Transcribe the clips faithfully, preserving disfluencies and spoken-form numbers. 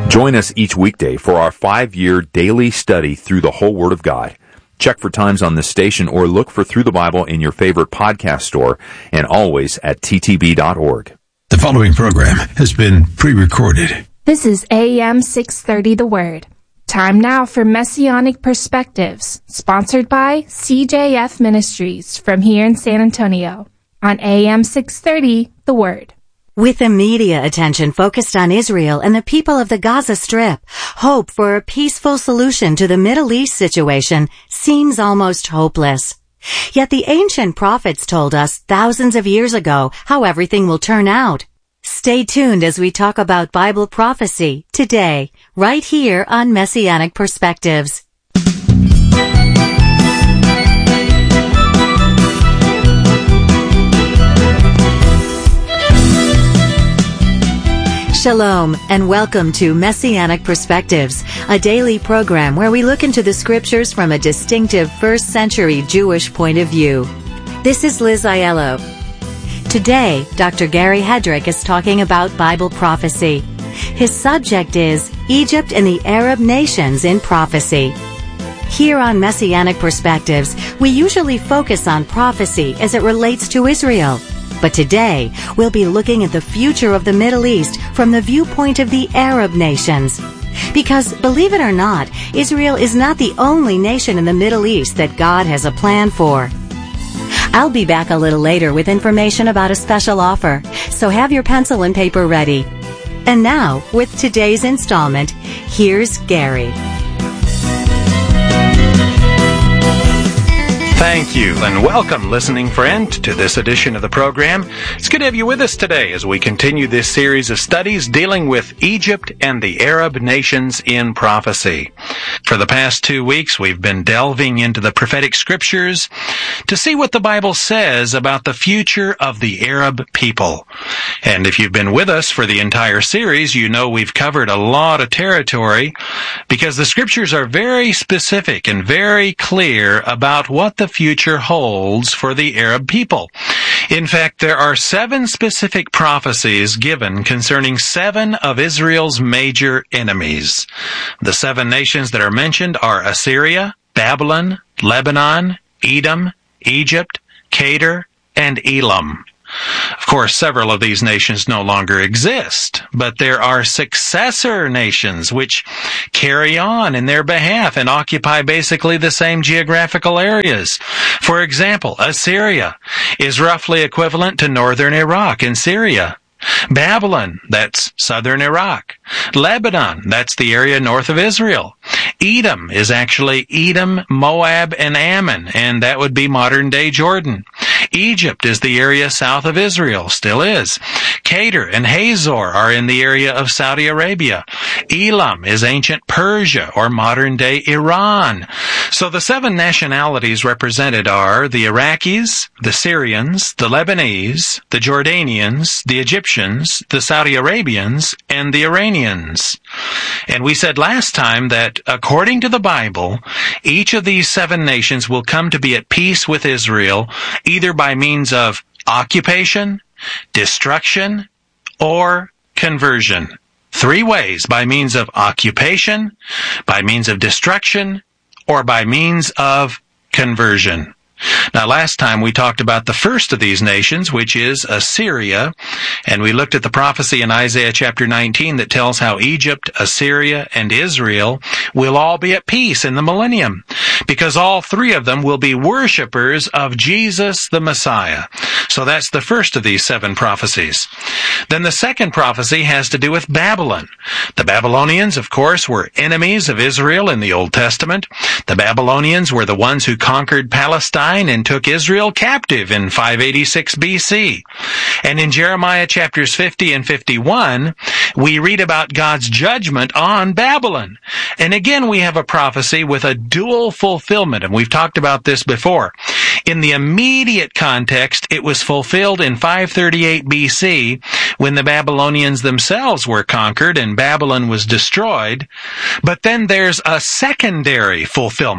Join us each weekday for our five-year daily study through the whole Word of God. Check for times on this station or look for Through the Bible in your favorite podcast store and always at t t b dot org. The following program has been pre-recorded. This is A M six thirty The Word. Time now for Messianic Perspectives, sponsored by C J F Ministries from here in San Antonio on A M six thirty The Word. With the media attention focused on Israel and the people of the Gaza Strip, hope for a peaceful solution to the Middle East situation seems almost hopeless. Yet the ancient prophets told us thousands of years ago how everything will turn out. Stay tuned as we talk about Bible prophecy today, right here on Messianic Perspectives. Shalom, and welcome to Messianic Perspectives, a daily program where we look into the scriptures from a distinctive first century Jewish point of view. This is Liz Aiello. Today, Doctor Gary Hedrick is talking about Bible prophecy. His subject is Egypt and the Arab nations in prophecy. Here on Messianic Perspectives, we usually focus on prophecy as it relates to Israel. But today, we'll be looking at the future of the Middle East from the viewpoint of the Arab nations. Because, believe it or not, Israel is not the only nation in the Middle East that God has a plan for. I'll be back a little later with information about a special offer, so have your pencil and paper ready. And now, with today's installment, here's Gary. Thank you, and welcome, listening friend, to this edition of the program. It's good to have you with us today as we continue this series of studies dealing with Egypt and the Arab nations in prophecy. For the past two weeks, we've been delving into the prophetic scriptures to see what the Bible says about the future of the Arab people. And if you've been with us for the entire series, you know we've covered a lot of territory because the scriptures are very specific and very clear about what the future holds for the Arab people. In fact, there are seven specific prophecies given concerning seven of Israel's major enemies. The seven nations that are mentioned are Assyria, Babylon, Lebanon, Edom, Egypt, Kedar, and Elam. Of course, several of these nations no longer exist, but there are successor nations which carry on in their behalf and occupy basically the same geographical areas. For example, Assyria is roughly equivalent to northern Iraq and Syria. Babylon, that's southern Iraq. Lebanon, that's the area north of Israel. Edom is actually Edom, Moab, and Ammon, and that would be modern-day Jordan. Egypt is the area south of Israel, still is. Kedar and Hazor are in the area of Saudi Arabia. Elam is ancient Persia, or modern-day Iran. So the seven nationalities represented are the Iraqis, the Syrians, the Lebanese, the Jordanians, the Egyptians, the Saudi Arabians, and the Iranians. And we said last time that, according to the Bible, each of these seven nations will come to be at peace with Israel, either by means of occupation, destruction, or conversion. Three ways: by means of occupation, by means of destruction, or by means of conversion. Now, last time we talked about the first of these nations, which is Assyria, and we looked at the prophecy in Isaiah chapter nineteen that tells how Egypt, Assyria, and Israel will all be at peace in the millennium, because all three of them will be worshipers of Jesus the Messiah. So that's the first of these seven prophecies. Then the second prophecy has to do with Babylon. The Babylonians, of course, were enemies of Israel in the Old Testament. The Babylonians were the ones who conquered Palestine and took Israel captive in five eighty-six B C. And in Jeremiah chapters fifty and fifty-one, we read about God's judgment on Babylon. And again, we have a prophecy with a dual fulfillment, and we've talked about this before. In the immediate context, it was fulfilled in five thirty-eight B C when the Babylonians themselves were conquered and Babylon was destroyed. But then there's a secondary fulfillment.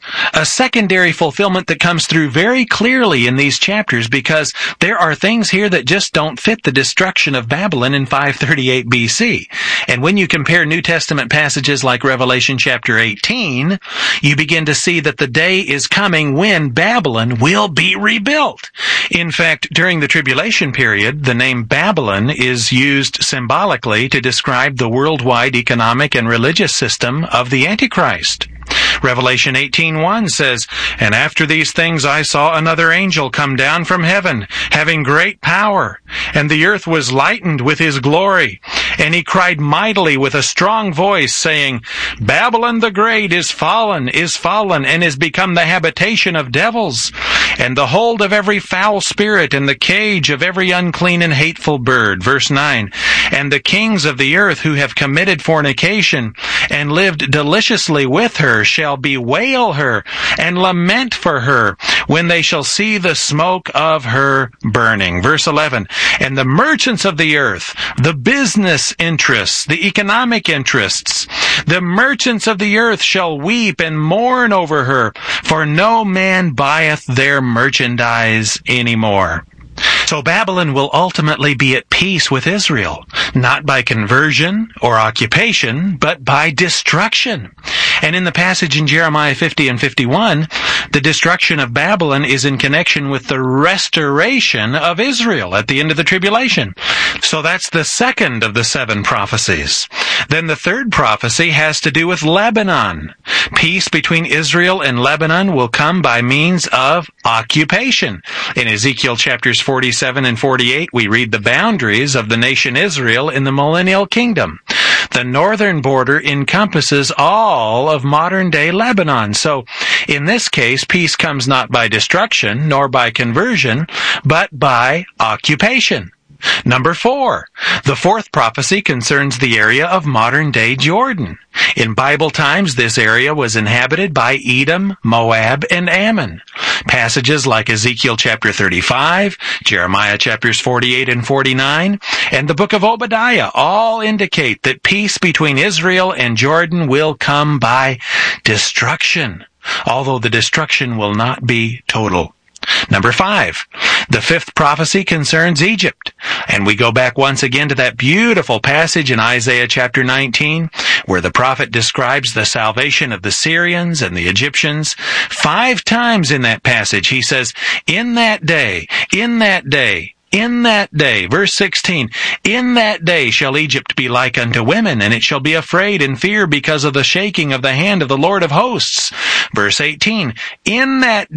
a secondary fulfillment that comes through very clearly in these chapters, because there are things here that just don't fit the destruction of Babylon in five thirty-eight B C. And when you compare New Testament passages like Revelation chapter eighteen, you begin to see that the day is coming when Babylon will be rebuilt. In fact, during the tribulation period, the name Babylon is used symbolically to describe the worldwide economic and religious system of the Antichrist. Revelation eighteen one says, "And after these things I saw another angel come down from heaven, having great power, and the earth was lightened with his glory. And he cried mightily with a strong voice, saying, Babylon the Great is fallen, is fallen, and is become the habitation of devils, and the hold of every foul spirit, and the cage of every unclean and hateful bird." Verse nine, "And the kings of the earth who have committed fornication, and lived deliciously with her, shall bewail her, and lament for her, when they shall see the smoke of her burning." Verse eleven, "And the merchants of the earth, the business interests, the economic interests, the merchants of the earth shall weep and mourn over her, for no man buyeth their merchandise anymore." So Babylon will ultimately be at peace with Israel, not by conversion or occupation, but by destruction. And in the passage in Jeremiah fifty and fifty-one, the destruction of Babylon is in connection with the restoration of Israel at the end of the tribulation. So that's the second of the seven prophecies. Then the third prophecy has to do with Lebanon. Peace between Israel and Lebanon will come by means of occupation. In Ezekiel chapters forty-seven and forty-eight, we read the boundaries of the nation Israel in the millennial kingdom. The northern border encompasses all of modern-day Lebanon. So, in this case, peace comes not by destruction, nor by conversion, but by occupation. Number four, the fourth prophecy concerns the area of modern-day Jordan. In Bible times, this area was inhabited by Edom, Moab, and Ammon. Passages like Ezekiel chapter thirty-five, Jeremiah chapters forty-eight and forty-nine, and the book of Obadiah all indicate that peace between Israel and Jordan will come by destruction, although the destruction will not be total. Number five, the fifth prophecy concerns Egypt. And we go back once again to that beautiful passage in Isaiah chapter nineteen, where the prophet describes the salvation of the Syrians and the Egyptians. Five times in that passage he says, "In that day, in that day, in that day," verse sixteen, "In that day shall Egypt be like unto women, and it shall be afraid and fear because of the shaking of the hand of the Lord of hosts." Verse eighteen, "In that